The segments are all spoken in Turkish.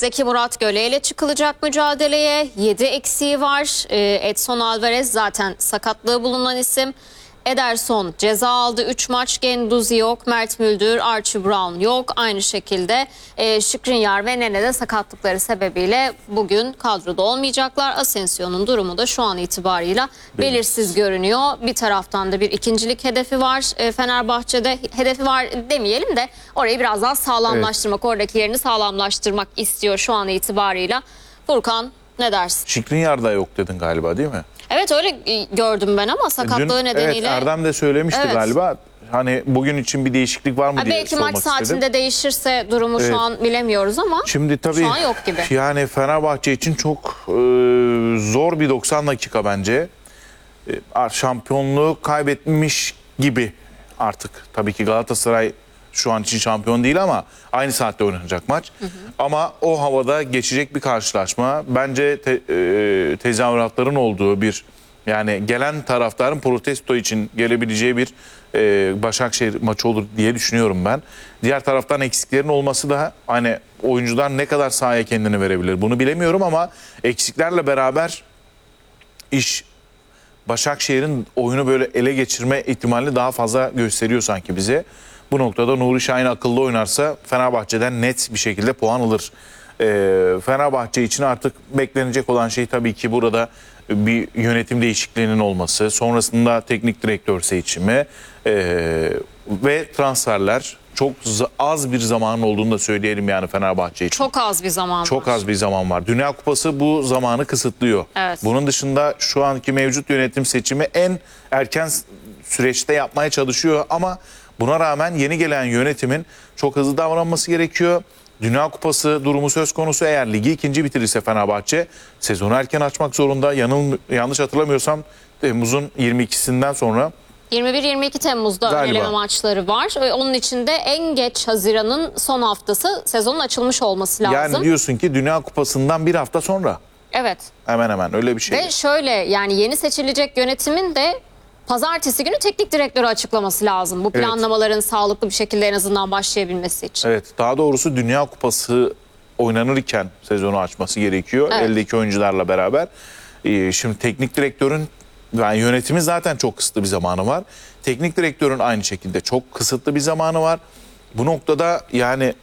Zeki Murat Göle ile çıkılacak mücadeleye. 7 eksiği var. Edson Alvarez zaten sakatlığı bulunan isim. Ederson ceza aldı. 3 maç. Guendouzi yok. Mert Müldür, Archie Brown yok. Aynı şekilde Skriniar ve Nene de sakatlıkları sebebiyle bugün kadroda olmayacaklar. Asensio'nun durumu da şu an itibarıyla belirsiz görünüyor. Bir taraftan da bir ikincilik hedefi var. Fenerbahçe'de hedefi var demeyelim de orayı biraz daha sağlamlaştırmak, oradaki yerini sağlamlaştırmak istiyor şu an itibarıyla. Furkan, ne dersin? Skriniar da yok dedin galiba, değil mi? Evet, öyle gördüm ben ama sakatlığı nedeniyle. Evet, Erdem de söylemişti galiba. Hani bugün için bir değişiklik var mı diye belki sormak maç istedim. saatinde değişirse durumu şu an bilemiyoruz ama şimdi tabii şu an yok gibi. Yani Fenerbahçe için çok zor bir 90 dakika bence. Şampiyonluğu kaybetmiş gibi artık. Tabii ki Galatasaray şu an için şampiyon değil ama aynı saatte oynanacak maç. Ama o havada geçecek bir karşılaşma. Bence tezahüratların olduğu bir, yani gelen taraftarın protesto için gelebileceği bir Başakşehir maçı olur diye düşünüyorum ben. Diğer taraftan eksiklerin olması da, hani oyuncular ne kadar sahaya kendini verebilir bunu bilemiyorum ama eksiklerle beraber iş Başakşehir'in oyunu böyle ele geçirme ihtimalini daha fazla gösteriyor sanki bize. Bu noktada Nuri Şahin akıllı oynarsa Fenerbahçe'den net bir şekilde puan alır. Fenerbahçe için artık beklenecek olan şey tabii ki burada bir yönetim değişikliğinin olması, sonrasında teknik direktör seçimi ve transferler. Çok az bir zaman olduğunu da söyleyelim yani Fenerbahçe için. Çok az bir zaman var. Çok az bir zaman var. Dünya Kupası bu zamanı kısıtlıyor. Evet. Bunun dışında şu anki mevcut yönetim seçimi en erken süreçte yapmaya çalışıyor ama buna rağmen yeni gelen yönetimin çok hızlı davranması gerekiyor. Dünya Kupası durumu söz konusu, eğer ligi ikinci bitirirse Fenerbahçe sezonu erken açmak zorunda. Yanlış hatırlamıyorsam Temmuz'un 22'sinden sonra 21-22 Temmuz'da eleme maçları var. Onun için de en geç Haziran'ın son haftası sezonun açılmış olması lazım. Yani diyorsun ki Dünya Kupası'ndan bir hafta sonra. Evet. Hemen hemen öyle bir şey. Ve şöyle, yani yeni seçilecek yönetimin de pazartesi günü teknik direktörü açıklaması lazım. Bu planlamaların sağlıklı bir şekilde en azından başlayabilmesi için. Evet, daha doğrusu Dünya Kupası oynanırken sezonu açması gerekiyor. Eldeki oyuncularla beraber. Şimdi teknik direktörün, yani yönetimin zaten çok kısıtlı bir zamanı var. Teknik direktörün aynı şekilde çok kısıtlı bir zamanı var. Bu noktada yani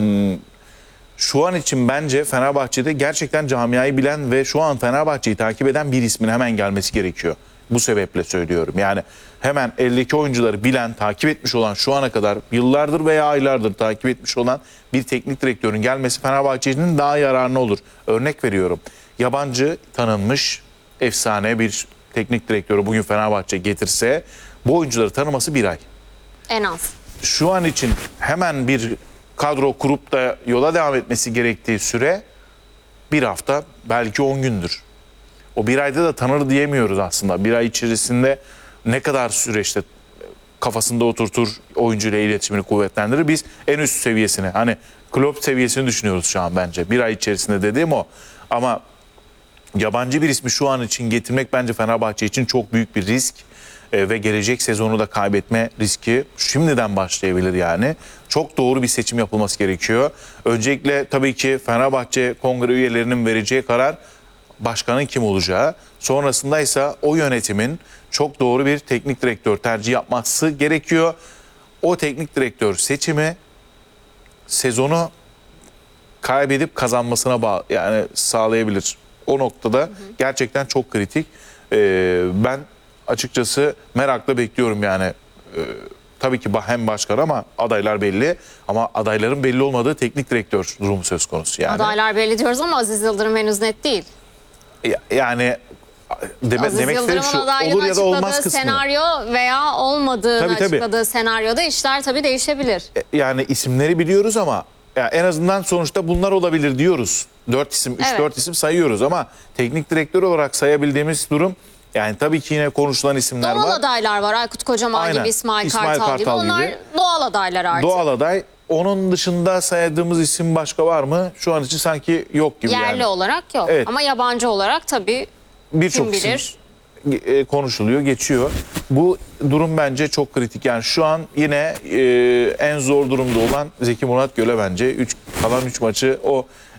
şu an için bence Fenerbahçe'de gerçekten camiayı bilen ve şu an Fenerbahçe'yi takip eden bir ismin hemen gelmesi gerekiyor. Bu sebeple söylüyorum. Yani hemen eldeki oyuncuları bilen, takip etmiş olan, şu ana kadar yıllardır veya aylardır takip etmiş olan bir teknik direktörün gelmesi Fenerbahçe'nin daha yararına olur. Örnek veriyorum. Yabancı tanınmış efsane bir teknik direktörü bugün Fenerbahçe getirse bu oyuncuları tanıması bir ay. En az. Şu an için hemen bir kadro kurup da yola devam etmesi gerektiği süre bir hafta, belki 10 gündür. O bir ayda da tanır diyemiyoruz aslında. Bir ay içerisinde ne kadar süreçte kafasında oturtur, oyuncuyla iletişimini kuvvetlendirir. Biz en üst seviyesini, hani Klopp seviyesini düşünüyoruz şu an bence. Bir ay içerisinde dediğim o. Ama yabancı bir ismi şu an için getirmek bence Fenerbahçe için çok büyük bir risk. Ve gelecek sezonu da kaybetme riski şimdiden başlayabilir yani. Çok doğru bir seçim yapılması gerekiyor. Öncelikle tabii ki Fenerbahçe kongre üyelerinin vereceği karar başkanın kim olacağı. Sonrasında ise o yönetimin çok doğru bir teknik direktör tercih yapması gerekiyor. O teknik direktör seçimi sezonu kaybedip kazanmasına yani sağlayabilir. O noktada gerçekten çok kritik. Ben açıkçası merakla bekliyorum yani. Tabii ki hem başkan ama adaylar belli. Ama adayların belli olmadığı teknik direktör durumu söz konusu yani. Adaylar belli diyoruz ama Aziz Yıldırım henüz net değil. Yani demek istediğim şu, olur ya da olmaz kısmı. Senaryo veya olmadığını açıkladığı senaryoda işler tabii değişebilir. Yani isimleri biliyoruz ama yani en azından sonuçta bunlar olabilir diyoruz. 4 isim, 3-4 isim sayıyoruz ama teknik direktör olarak sayabildiğimiz durum, yani tabii ki yine konuşulan isimler var. Doğal adaylar var. Aykut Kocaman gibi, İsmail Kartal gibi. Onlar doğal adaylar artık. Doğal aday. Onun dışında saydığımız isim başka var mı? Şu an için sanki yok gibi. Yerli olarak yok. Ama yabancı olarak tabii birçok isim konuşuluyor, geçiyor. Bu durum bence çok kritik. Yani şu an yine en zor durumda olan Zeki Murat Göle bence. Kalan 3 maçı o